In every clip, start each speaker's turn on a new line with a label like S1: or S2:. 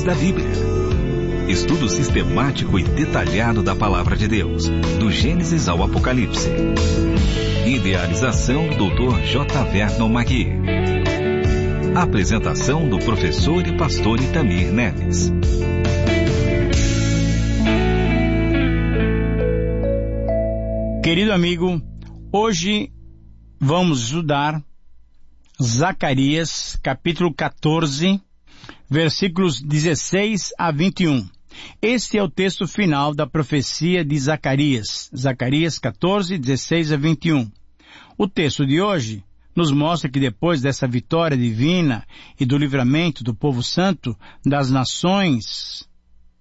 S1: da Bíblia. Estudo sistemático e detalhado da Palavra de Deus, do Gênesis ao Apocalipse. Idealização Dr. J. Vernon Magui. Apresentação do professor e pastor Itamir Neves.
S2: Querido amigo, hoje vamos estudar Zacarias, capítulo 14, versículos 16 a 21. Este é o texto final da profecia de Zacarias, Zacarias 14, 16 a 21. O texto de hoje nos mostra que depois dessa vitória divina e do livramento do povo santo das nações,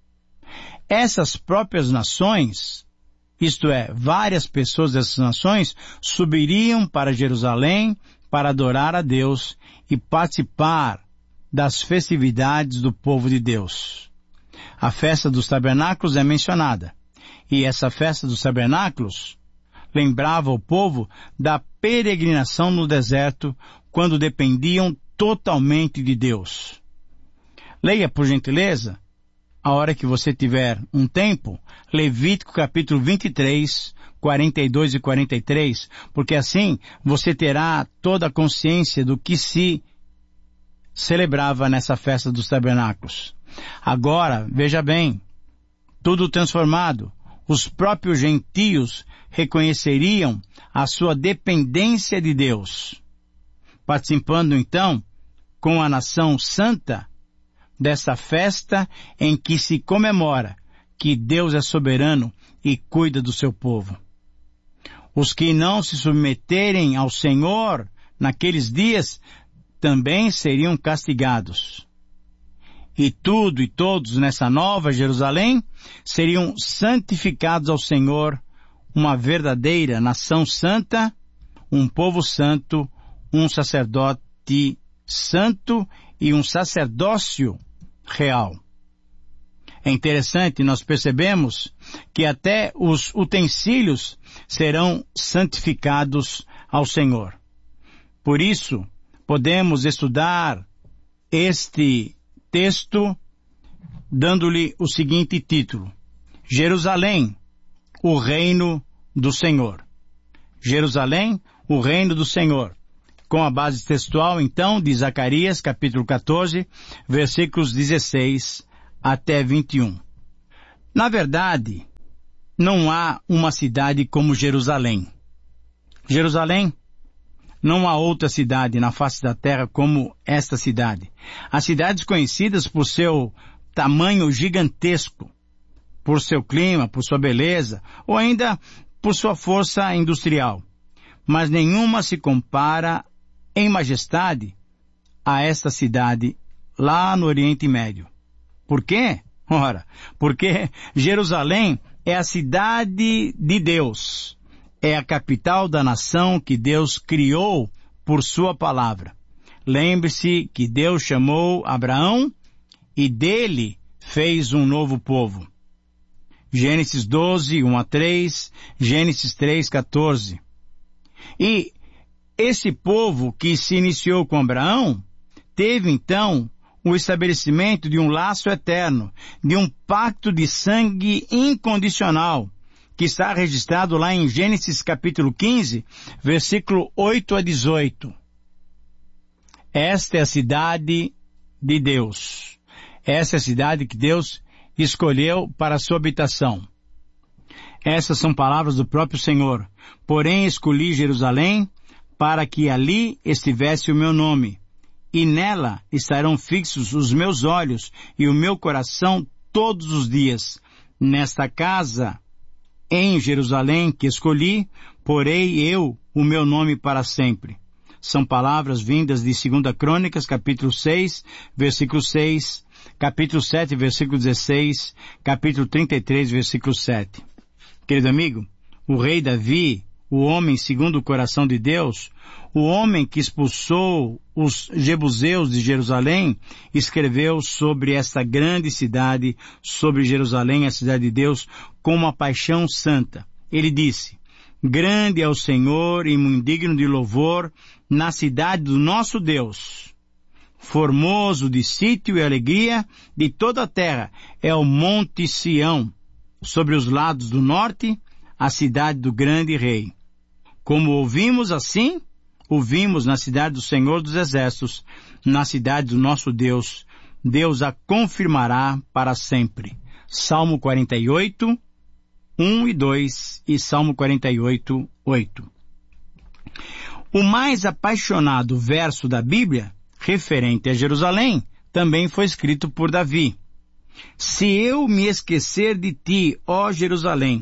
S2: essas próprias nações, isto é, várias pessoas dessas nações, subiriam para Jerusalém para adorar a Deus e participar das festividades do povo de Deus. A festa dos tabernáculos é mencionada, e essa festa dos tabernáculos lembrava o povo da peregrinação no deserto, quando dependiam totalmente de Deus. Leia, por gentileza, a hora que você tiver um tempo, Levítico capítulo 23, 42 e 43, porque assim você terá toda a consciência do que se celebrava nessa festa dos tabernáculos. Agora, veja bem, tudo transformado, os próprios gentios reconheceriam a sua dependência de Deus, participando então com a nação santa dessa festa em que se comemora que Deus é soberano e cuida do seu povo. Os que não se submeterem ao Senhor naqueles dias também seriam castigados. E tudo e todos nessa nova Jerusalém seriam santificados ao Senhor, uma verdadeira nação santa, um povo santo, um sacerdote santo e um sacerdócio real. É interessante, nós percebemos que até os utensílios serão santificados ao Senhor. Por isso, podemos estudar este texto dando-lhe o seguinte título: Jerusalém, o reino do Senhor. Jerusalém, o reino do Senhor. Com a base textual, então, de Zacarias, capítulo 14, versículos 16 até 21. Na verdade, não há uma cidade como Jerusalém. Jerusalém, não há outra cidade na face da terra como esta cidade. As cidades conhecidas por seu tamanho gigantesco, por seu clima, por sua beleza, ou ainda por sua força industrial. Mas nenhuma se compara em majestade a esta cidade lá no Oriente Médio. Por quê? Ora, porque Jerusalém é a cidade de Deus. É a capital da nação que Deus criou por sua palavra. Lembre-se que Deus chamou Abraão e dele fez um novo povo. Gênesis 12, 1 a 3, Gênesis 3, 14. E esse povo que se iniciou com Abraão, teve então o estabelecimento de um laço eterno, de um pacto de sangue incondicional, que está registrado lá em Gênesis capítulo 15, versículo 8 a 18. Esta é a cidade de Deus. Essa é a cidade que Deus escolheu para a sua habitação. Essas são palavras do próprio Senhor. Porém escolhi Jerusalém para que ali estivesse o meu nome, e nela estarão fixos os meus olhos e o meu coração todos os dias. Nesta casa, em Jerusalém, que escolhi, porei eu o meu nome para sempre. São palavras vindas de 2 Crônicas, capítulo 6, versículo 6, capítulo 7, versículo 16, capítulo 33, versículo 7. Querido amigo, o rei Davi, o homem segundo o coração de Deus, o homem que expulsou os jebuseus de Jerusalém, escreveu sobre esta grande cidade, sobre Jerusalém, a cidade de Deus, com uma paixão santa. Ele disse: grande é o Senhor e muito digno de louvor na cidade do nosso Deus, formoso de sítio e alegria de toda a terra, é o Monte Sião, sobre os lados do norte, a cidade do grande rei. Como ouvimos assim, ouvimos na cidade do Senhor dos Exércitos, na cidade do nosso Deus. Deus a confirmará para sempre. Salmo 48, 1 e 2 e Salmo 48, 8. O mais apaixonado verso da Bíblia, referente a Jerusalém, também foi escrito por Davi. Se eu me esquecer de ti, ó Jerusalém,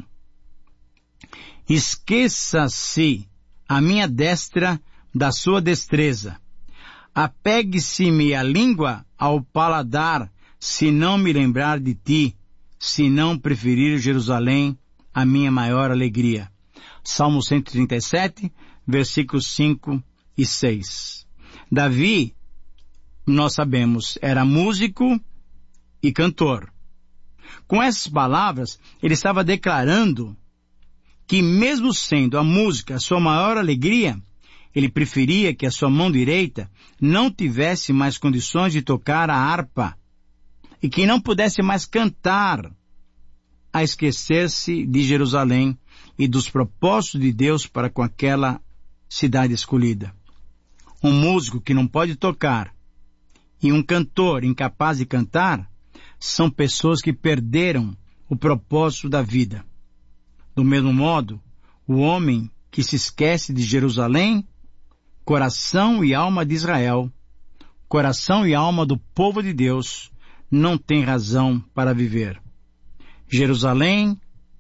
S2: esqueça-se a minha destra da sua destreza. Apegue-se-me a língua ao paladar, se não me lembrar de ti, se não preferir Jerusalém, a minha maior alegria. Salmo 137, versículos 5 e 6. Davi, nós sabemos, era músico e cantor. Com essas palavras, ele estava declarando que, mesmo sendo a música a sua maior alegria, ele preferia que a sua mão direita não tivesse mais condições de tocar a harpa e que não pudesse mais cantar, a esquecer-se de Jerusalém e dos propósitos de Deus para com aquela cidade escolhida. Um músico que não pode tocar e um cantor incapaz de cantar são pessoas que perderam o propósito da vida. Do mesmo modo, o homem que se esquece de Jerusalém, coração e alma de Israel, coração e alma do povo de Deus, não tem razão para viver. Jerusalém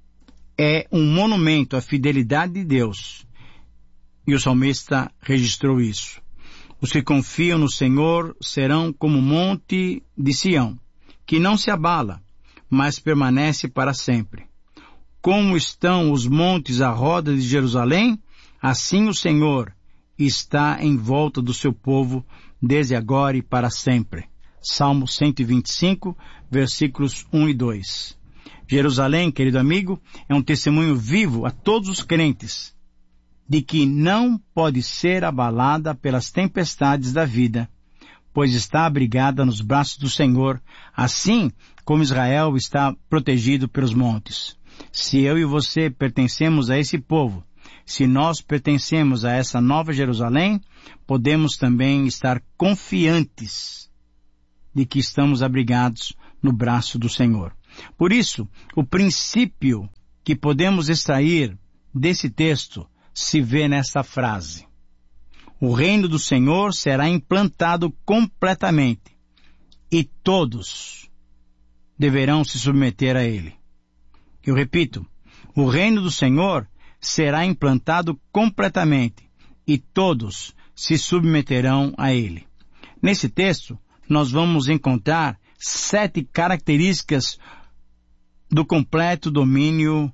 S2: é um monumento à fidelidade de Deus, e o salmista registrou isso. Os que confiam no Senhor serão como o monte de Sião, que não se abala, mas permanece para sempre. Como estão os montes à roda de Jerusalém, assim o Senhor está em volta do seu povo, desde agora e para sempre. Salmo 125, versículos 1 e 2. Jerusalém, querido amigo, é um testemunho vivo a todos os crentes de que não pode ser abalada pelas tempestades da vida, pois está abrigada nos braços do Senhor, assim como Israel está protegido pelos montes. Se eu e você pertencemos a esse povo, se nós pertencemos a essa nova Jerusalém, podemos também estar confiantes de que estamos abrigados no braço do Senhor. Por isso, o princípio que podemos extrair desse texto se vê nesta frase: o reino do Senhor será implantado completamente e todos deverão se submeter a ele. Eu repito, o reino do Senhor será implantado completamente e todos se submeterão a ele. Nesse texto, nós vamos encontrar 7 características do completo domínio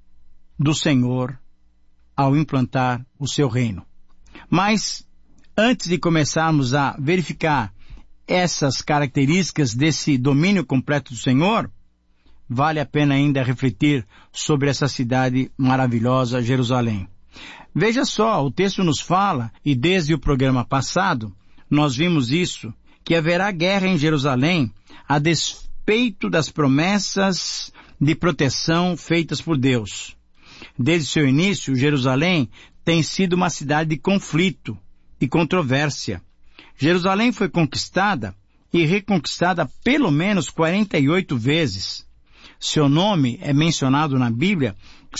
S2: do Senhor ao implantar o seu reino. Mas, antes de começarmos a verificar essas características desse domínio completo do Senhor, vale a pena ainda refletir sobre essa cidade maravilhosa, Jerusalém. Veja só, o texto nos fala, e desde o programa passado, nós vimos isso, que haverá guerra em Jerusalém, a despeito das promessas de proteção feitas por Deus. Desde seu início, Jerusalém tem sido uma cidade de conflito e controvérsia. Jerusalém foi conquistada e reconquistada pelo menos 48 vezes. Seu nome é mencionado na Bíblia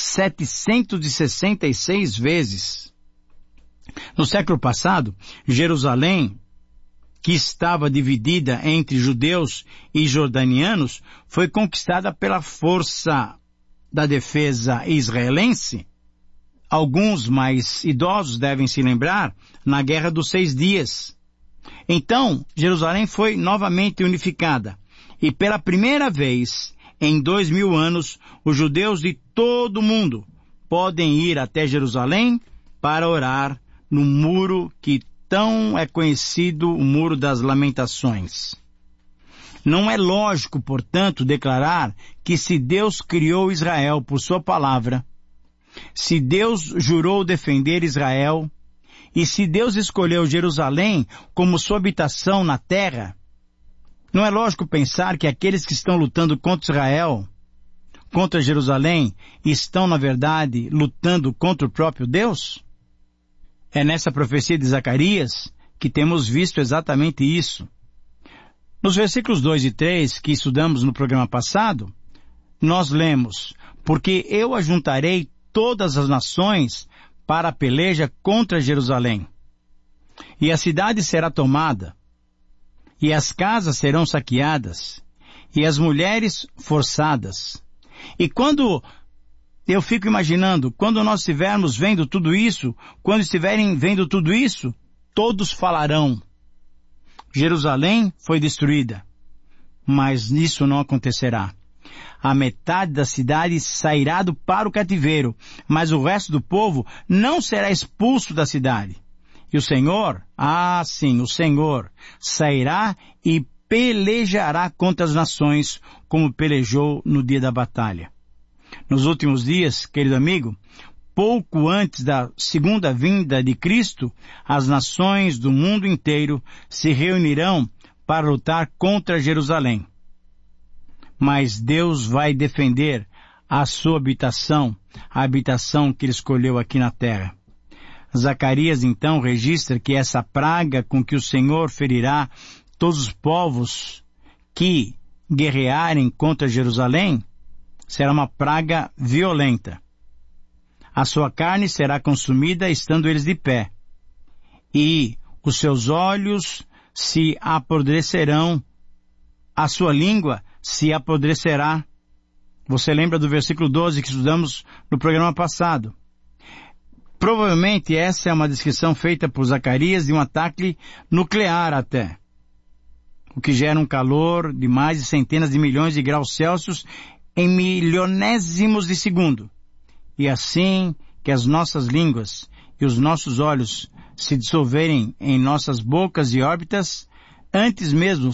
S2: 766 vezes. No século passado, Jerusalém, que estava dividida entre judeus e jordanianos, foi conquistada pela força da defesa israelense. Alguns mais idosos devem se lembrar, na Guerra dos 6 Dias. Então, Jerusalém foi novamente unificada, e pela primeira vez em 2000 anos, os judeus de todo o mundo podem ir até Jerusalém para orar no muro que tão é conhecido, o Muro das Lamentações. Não é lógico, portanto, declarar que se Deus criou Israel por sua palavra, se Deus jurou defender Israel E se Deus escolheu Jerusalém como sua habitação na terra, não é lógico pensar que aqueles que estão lutando contra Israel, contra Jerusalém, estão, na verdade, lutando contra o próprio Deus? É nessa profecia de Zacarias que temos visto exatamente isso. Nos versículos 2 e 3, que estudamos no programa passado, nós lemos: porque eu ajuntarei todas as nações para a peleja contra Jerusalém. E a cidade será tomada, e as casas serão saqueadas, e as mulheres forçadas. E quando eu fico imaginando, quando nós estivermos vendo tudo isso, quando estiverem vendo tudo isso, todos falarão: Jerusalém foi destruída. Mas isso não acontecerá. A metade da cidade sairá para o cativeiro, mas o resto do povo não será expulso da cidade. E o Senhor, sim, o Senhor, sairá e pelejará contra as nações, como pelejou no dia da batalha. Nos últimos dias, querido amigo, pouco antes da segunda vinda de Cristo, as nações do mundo inteiro se reunirão para lutar contra Jerusalém. Mas Deus vai defender a sua habitação, a habitação que Ele escolheu aqui na terra. Zacarias então registra que essa praga com que o Senhor ferirá todos os povos que guerrearem contra Jerusalém será uma praga violenta. A sua carne será consumida estando eles de pé, e os seus olhos se apodrecerão, a sua língua se apodrecerá. Você lembra do versículo 12 que estudamos no programa passado? Provavelmente essa é uma descrição feita por Zacarias de um ataque nuclear até, o que gera um calor de mais de centenas de milhões de graus Celsius em milionésimos de segundo. E assim que as nossas línguas e os nossos olhos se dissolverem em nossas bocas e órbitas, antes mesmo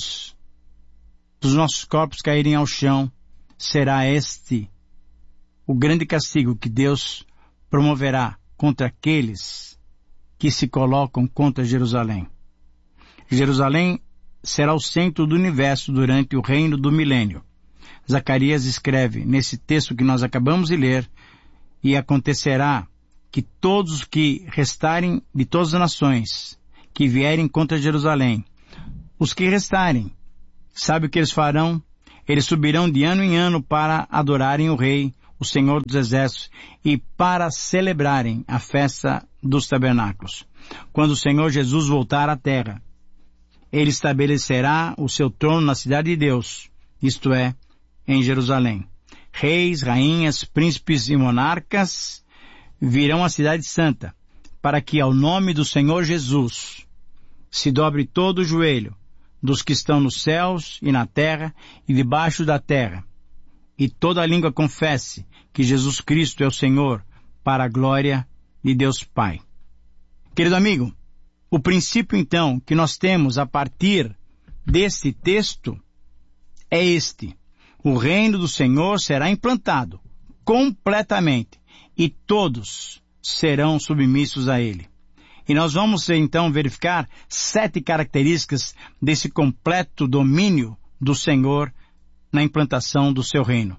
S2: dos nossos corpos caírem ao chão, será este o grande castigo que Deus promoverá contra aqueles que se colocam contra Jerusalém. Jerusalém será o centro do universo durante o reino do milênio. Zacarias escreve nesse texto que nós acabamos de ler: e acontecerá que todos os que restarem de todas as nações que vierem contra Jerusalém, os que restarem, sabe o que eles farão? Eles subirão de ano em ano para adorarem o Rei, o Senhor dos Exércitos, e para celebrarem a festa dos tabernáculos. Quando o Senhor Jesus voltar à terra, Ele estabelecerá o seu trono na cidade de Deus, isto é, em Jerusalém. Reis, rainhas, príncipes e monarcas virão à cidade santa, para que ao nome do Senhor Jesus se dobre todo o joelho dos que estão nos céus e na terra e debaixo da terra, e toda a língua confesse que Jesus Cristo é o Senhor, para a glória de Deus Pai. Querido amigo, o princípio então que nós temos a partir deste texto é este: o reino do Senhor será implantado completamente e todos serão submissos a Ele. E nós vamos então verificar 7 características desse completo domínio do Senhor na implantação do seu reino.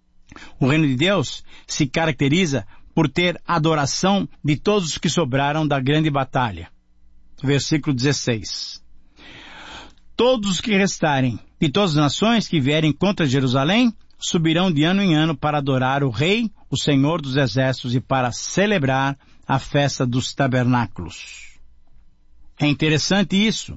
S2: O reino de Deus se caracteriza por ter adoração de todos os que sobraram da grande batalha. Versículo 16. Todos os que restarem de todas as nações que vierem contra Jerusalém subirão de ano em ano para adorar o Rei, o Senhor dos Exércitos, e para celebrar a festa dos tabernáculos. É interessante isso.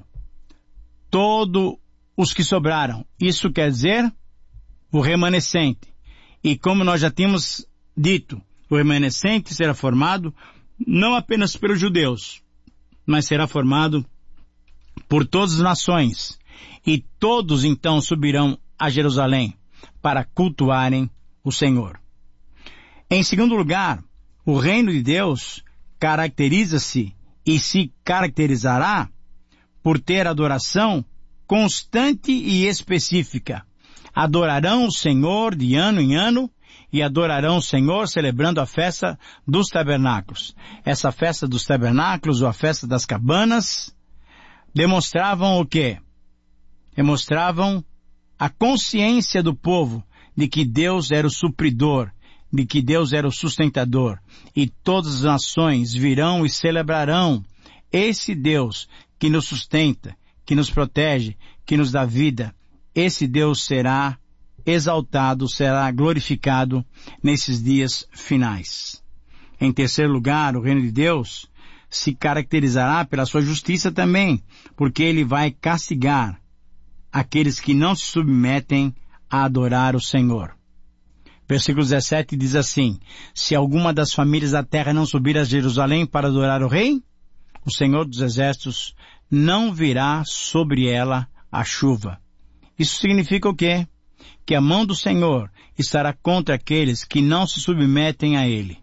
S2: Todos os que sobraram. Isso quer dizer o remanescente. E como nós já tínhamos dito, o remanescente será formado não apenas pelos judeus, mas será formado por todas as nações. E todos então subirão a Jerusalém para cultuarem o Senhor. Em segundo lugar, o reino de Deus caracteriza-se e se caracterizará por ter adoração constante e específica. Adorarão o Senhor de ano em ano e adorarão o Senhor celebrando a festa dos tabernáculos. Essa festa dos tabernáculos, ou a festa das cabanas, demonstravam o quê? Demonstravam a consciência do povo de que Deus era o supridor, de que Deus era o sustentador, e todas as nações virão e celebrarão esse Deus que nos sustenta, que nos protege, que nos dá vida. Esse Deus será exaltado, será glorificado nesses dias finais. Em terceiro lugar, o reino de Deus se caracterizará pela sua justiça também, porque ele vai castigar aqueles que não se submetem a adorar o Senhor. Versículo 17 diz assim: se alguma das famílias da terra não subir a Jerusalém para adorar o rei, o Senhor dos exércitos não virá sobre ela a chuva. Isso significa o quê? Que a mão do Senhor estará contra aqueles que não se submetem a Ele.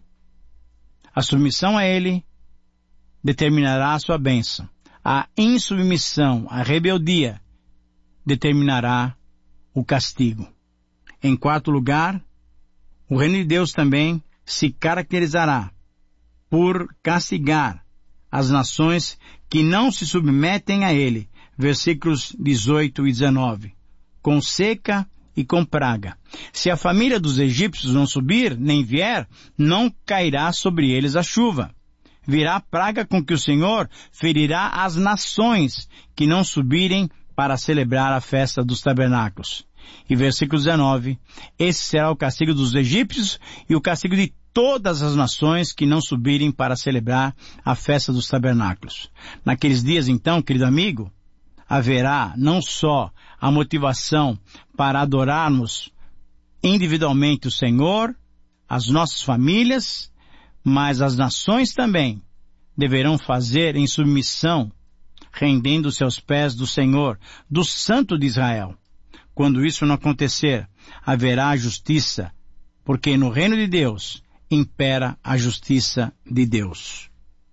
S2: A submissão a Ele determinará a sua bênção. A insubmissão, a rebeldia, determinará o castigo. Em quarto lugar, o reino de Deus também se caracterizará por castigar as nações que não se submetem a Ele. Versículos 18 e 19. Com seca e com praga. Se a família dos egípcios não subir, nem vier, não cairá sobre eles a chuva. Virá praga com que o Senhor ferirá as nações que não subirem para celebrar a festa dos tabernáculos. E versículo 19, esse será o castigo dos egípcios e o castigo de todas as nações que não subirem para celebrar a festa dos tabernáculos. Naqueles dias, então, querido amigo, haverá não só a motivação para adorarmos individualmente o Senhor, as nossas famílias, mas as nações também deverão fazer em submissão, rendendo-se aos pés do Senhor, do Santo de Israel. Quando isso não acontecer, haverá justiça, porque no reino de Deus impera a justiça de Deus.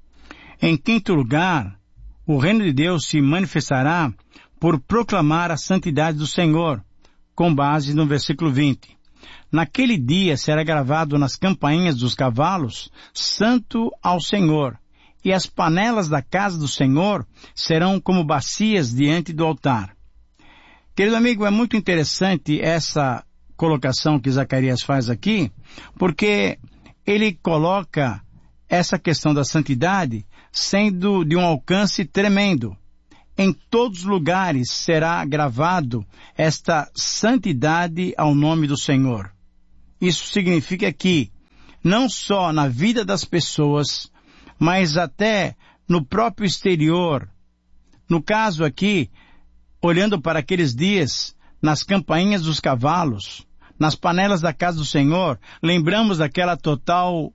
S2: Em quinto lugar, o reino de Deus se manifestará por proclamar a santidade do Senhor, com base no versículo 20. Naquele dia será gravado nas campainhas dos cavalos, Santo ao Senhor, e as panelas da casa do Senhor serão como bacias diante do altar. Querido amigo, é muito interessante essa colocação que Zacarias faz aqui, porque ele coloca essa questão da santidade sendo de um alcance tremendo. Em todos os lugares será gravado esta santidade ao nome do Senhor. Isso significa que, não só na vida das pessoas, mas até no próprio exterior. No caso aqui, olhando para aqueles dias, nas campainhas dos cavalos, nas panelas da casa do Senhor, lembramos daquela total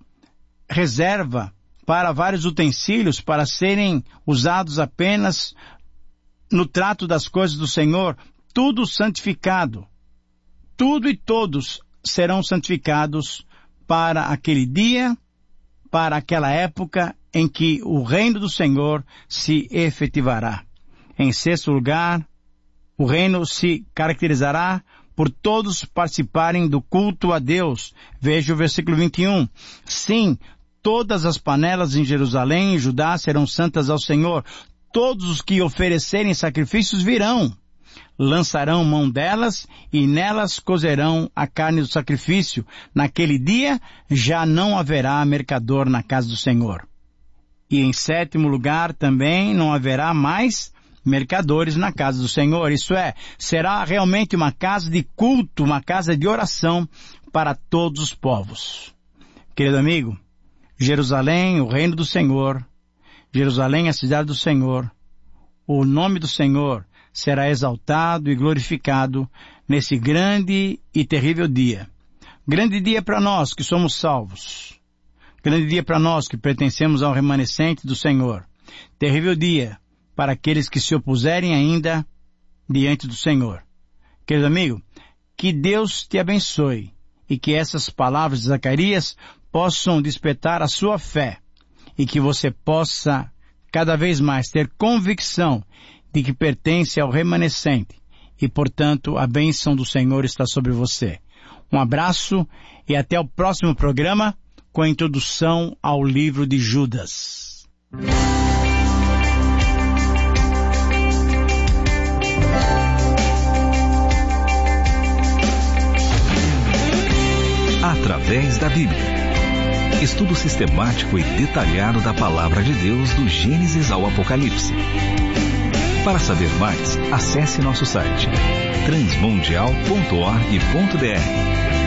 S2: reserva para vários utensílios para serem usados apenas no trato das coisas do Senhor, tudo santificado. Tudo e todos serão santificados para aquele dia, para aquela época em que o reino do Senhor se efetivará. Em sexto lugar, o reino se caracterizará por todos participarem do culto a Deus. Veja o versículo 21. Sim, todas as panelas em Jerusalém e Judá serão santas ao Senhor. Todos os que oferecerem sacrifícios virão. Lançarão mão delas e nelas cozerão a carne do sacrifício. Naquele dia já não haverá mercador na casa do Senhor. E em sétimo lugar também não haverá mais mercadores na casa do Senhor. Isso é, será realmente uma casa de culto, uma casa de oração para todos os povos. Querido amigo, Jerusalém, o reino do Senhor, Jerusalém, a cidade do Senhor, o nome do Senhor será exaltado e glorificado nesse grande e terrível dia. Grande dia para nós que somos salvos. Grande dia para nós que pertencemos ao remanescente do Senhor. Terrível dia para aqueles que se opuserem ainda diante do Senhor. Querido amigo, que Deus te abençoe e que essas palavras de Zacarias possam despertar a sua fé e que você possa cada vez mais ter convicção de que pertence ao remanescente e, portanto, a bênção do Senhor está sobre você. Um abraço e até o próximo programa com a introdução ao livro de Judas.
S1: Através da Bíblia. Estudo sistemático e detalhado da Palavra de Deus do Gênesis ao Apocalipse. Para saber mais, acesse nosso site transmundial.org.br.